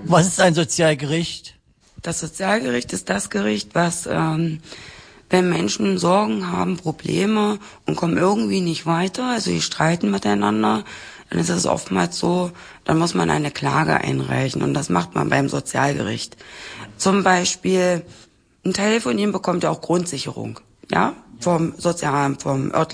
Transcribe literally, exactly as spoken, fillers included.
Was ist ein Sozialgericht? Das Sozialgericht ist das Gericht, was, ähm, wenn Menschen Sorgen haben, Probleme und kommen irgendwie nicht weiter, also die streiten miteinander, dann ist es oftmals so, dann muss man eine Klage einreichen und das macht man beim Sozialgericht. Zum Beispiel, ein Teil von ihnen bekommt ja auch Grundsicherung, ja, vom Sozialamt, vom örtlichen